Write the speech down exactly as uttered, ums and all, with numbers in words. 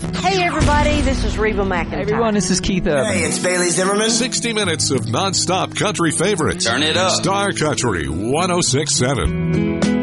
Hey, everybody, this is Reba McEntire. Hey, everyone, this is Keith Urban. Hey, it's Bailey Zimmerman. sixty minutes of non-stop country favorites. Turn it up. Star Country one oh six point seven.